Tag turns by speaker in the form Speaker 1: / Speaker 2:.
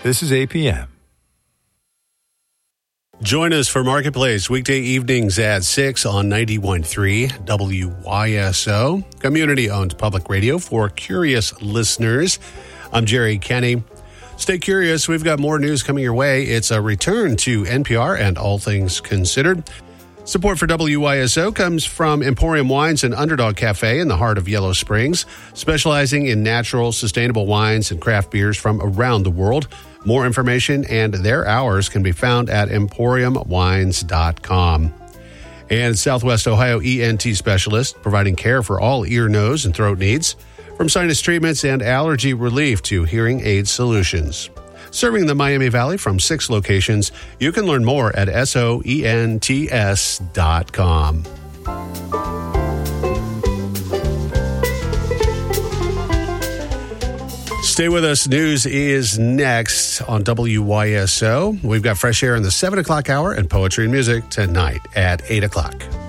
Speaker 1: This is APM.
Speaker 2: Join us for Marketplace weekday evenings at 6 on 91.3 WYSO, community-owned public radio for curious listeners. I'm Jerry Kenny. Stay curious. We've got more news coming your way. It's a return to NPR and All Things Considered. Support for WYSO comes from Emporium Wines and Underdog Cafe in the heart of Yellow Springs, specializing in natural, sustainable wines and craft beers from around the world. More information and their hours can be found at emporiumwines.com. And Southwest Ohio ENT specialist, providing care for all ear, nose, and throat needs, from sinus treatments and allergy relief to hearing aid solutions. Serving the Miami Valley from 6 locations, you can learn more at SOENTS.com. Stay with us. News is next on WYSO. We've got fresh air in the 7 o'clock hour and poetry and music tonight at 8 o'clock.